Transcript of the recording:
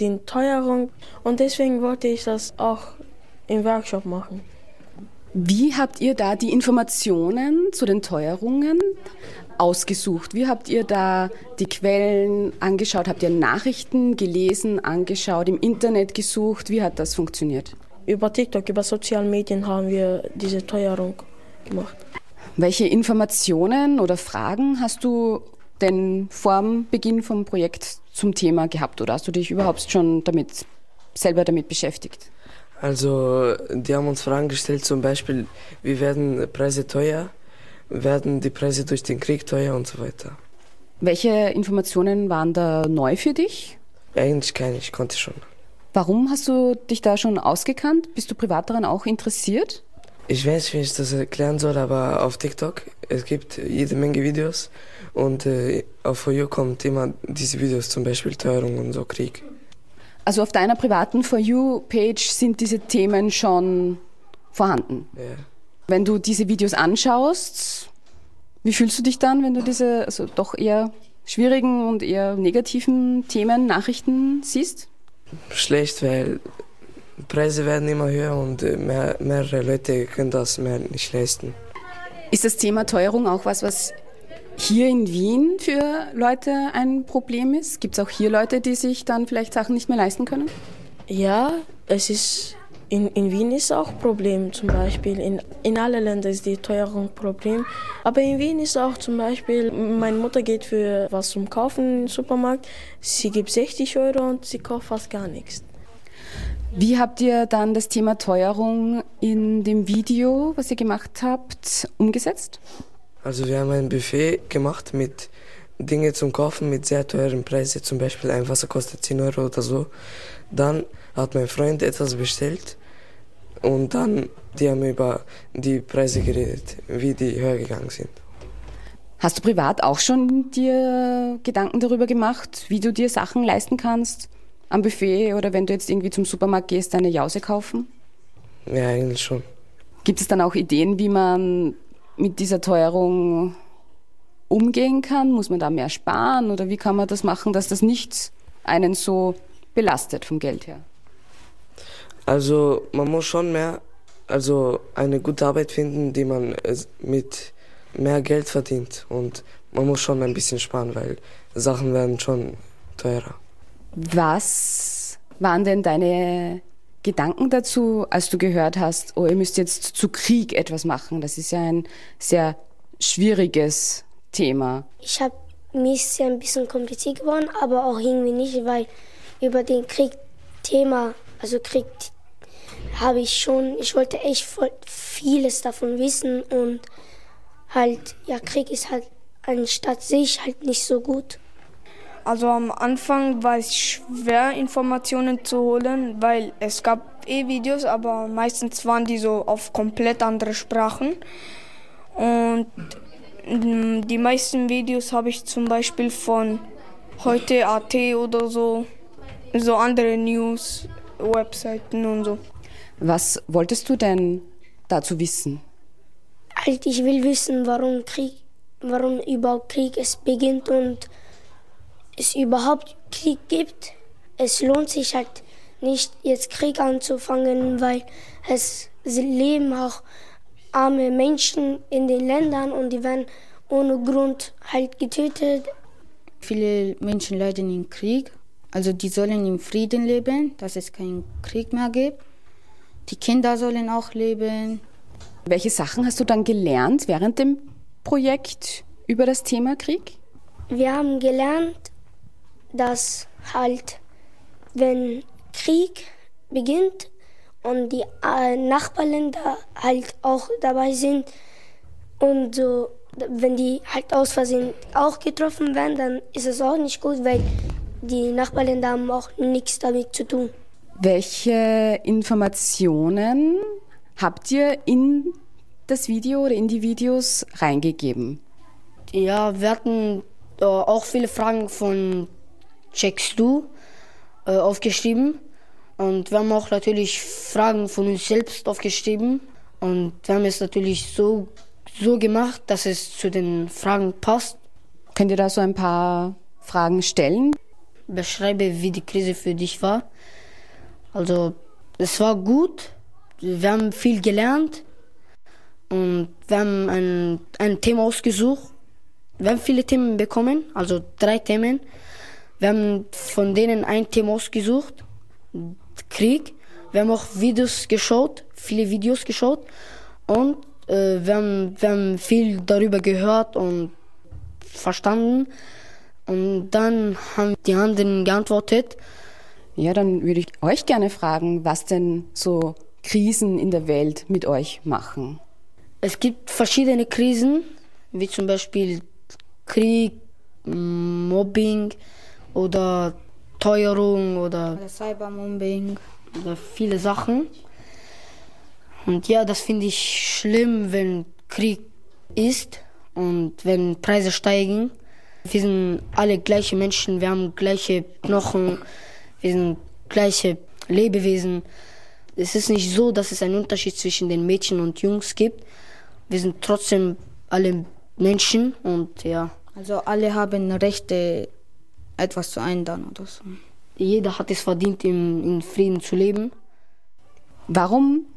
die Teuerung. Und deswegen wollte ich das auch im Workshop machen. Wie habt ihr da die Informationen zu den Teuerungen ausgesucht? Wie habt ihr da die Quellen angeschaut? Habt ihr Nachrichten gelesen, angeschaut, im Internet gesucht? Wie hat das funktioniert? Über TikTok, über soziale Medien haben wir diese Teuerung gemacht. Welche Informationen oder Fragen hast du denn vor dem Beginn vom Projekt zum Thema gehabt? Oder hast du dich überhaupt schon selber damit beschäftigt? Also, die haben uns Fragen gestellt, zum Beispiel, wie werden Preise teuer? Werden die Preise durch den Krieg teuer und so weiter? Welche Informationen waren da neu für dich? Eigentlich keine, ich konnte schon. Warum hast du dich da schon ausgekannt? Bist du privat daran auch interessiert? Ich weiß nicht, wie ich das erklären soll, aber auf TikTok, es gibt jede Menge Videos und auf For You kommt immer diese Videos, zum Beispiel Teuerung und so Krieg. Also auf deiner privaten For You-Page sind diese Themen schon vorhanden. Ja. Wenn du diese Videos anschaust, wie fühlst du dich dann, wenn du diese doch eher schwierigen und eher negativen Themen, Nachrichten siehst? Schlecht, weil Preise werden immer höher und mehrere Leute können das mehr nicht leisten. Ist das Thema Teuerung auch was hier in Wien für Leute ein Problem ist? Gibt es auch hier Leute, die sich dann vielleicht Sachen nicht mehr leisten können? Ja, es ist in Wien ist auch ein Problem, zum Beispiel. In allen Ländern ist die Teuerung ein Problem. Aber in Wien ist auch zum Beispiel, meine Mutter geht für was zum Kaufen im Supermarkt, sie gibt 60 Euro und sie kauft fast gar nichts. Wie habt ihr dann das Thema Teuerung in dem Video, was ihr gemacht habt, umgesetzt? Also wir haben ein Buffet gemacht mit Dingen zum Kaufen mit sehr teuren Preisen. Zum Beispiel ein Wasser kostet 10 Euro oder so. Dann hat mein Freund etwas bestellt und dann die haben über die Preise geredet, wie die höher gegangen sind. Hast du privat auch schon dir Gedanken darüber gemacht, wie du dir Sachen leisten kannst am Buffet oder wenn du jetzt irgendwie zum Supermarkt gehst, eine Jause kaufen? Ja, eigentlich schon. Gibt es dann auch Ideen, wie man mit dieser Teuerung umgehen kann? Muss man da mehr sparen oder wie kann man das machen, dass das nicht einen so belastet vom Geld her? Also man muss schon eine gute Arbeit finden, die man mit mehr Geld verdient und man muss schon ein bisschen sparen, weil Sachen werden schon teurer. Was waren denn deine Gedanken dazu, als du gehört hast, oh, ihr müsst jetzt zu Krieg etwas machen? Das ist ja ein sehr schwieriges Thema. Mir ist es ja ein bisschen kompliziert geworden, aber auch irgendwie nicht, weil über den Krieg ich wollte echt voll vieles davon wissen und halt, ja, Krieg ist halt anstatt sich halt nicht so gut. Also am Anfang war es schwer, Informationen zu holen, weil es gab Videos, aber meistens waren die so auf komplett andere Sprachen. Und die meisten Videos habe ich zum Beispiel von heute.at oder so andere News-Webseiten und so. Was wolltest du denn dazu wissen? Halt, ich will wissen, warum überhaupt Krieg es beginnt und es überhaupt Krieg gibt. Es lohnt sich halt nicht, jetzt Krieg anzufangen, weil es leben auch arme Menschen in den Ländern und die werden ohne Grund halt getötet. Viele Menschen leiden im Krieg, also die sollen im Frieden leben, dass es keinen Krieg mehr gibt. Die Kinder sollen auch leben. Welche Sachen hast du dann gelernt während dem Projekt über das Thema Krieg? Wir haben gelernt, dass halt, wenn Krieg beginnt und die Nachbarländer halt auch dabei sind und so, wenn die halt aus Versehen auch getroffen werden, dann ist es auch nicht gut, weil die Nachbarländer haben auch nichts damit zu tun. Welche Informationen habt ihr in das Video oder in die Videos reingegeben? Ja, wir hatten auch viele Fragen von Checkst du aufgeschrieben und wir haben auch natürlich Fragen von uns selbst aufgeschrieben und wir haben es natürlich so gemacht, dass es zu den Fragen passt. Könnt ihr da so ein paar Fragen stellen? beschreibe, wie die Krise für dich war. Also, es war gut. Wir haben viel gelernt. Und wir haben ein Thema ausgesucht. Wir haben viele Themen bekommen, also 3 Themen. Wir haben von denen ein Thema ausgesucht, Krieg. Wir haben auch Videos geschaut, viele Videos geschaut. Und wir haben viel darüber gehört und verstanden. Und dann haben die anderen geantwortet. Ja, dann würde ich euch gerne fragen, was denn so Krisen in der Welt mit euch machen. Es gibt verschiedene Krisen, wie zum Beispiel Krieg, Mobbing oder Teuerung oder Cybermobbing. Oder viele Sachen. Und ja, das finde ich schlimm, wenn Krieg ist und wenn Preise steigen. Wir sind alle gleiche Menschen, wir haben gleiche Knochen, wir sind gleiche Lebewesen. Es ist nicht so, dass es einen Unterschied zwischen den Mädchen und Jungs gibt. Wir sind trotzdem alle Menschen und ja. Also alle haben Rechte, etwas zu ändern oder so. Jeder hat es verdient, in Frieden zu leben. Warum